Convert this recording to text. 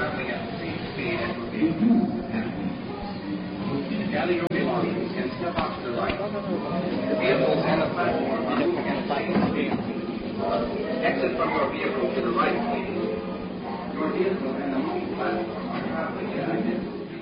traveling at the same speed as your vehicle. Gather your belongings and step off to the right. The vehicles and the platform are moving at the same speed. Exit from your vehicle to the right, please. Your vehicle and the moving platform are traveling at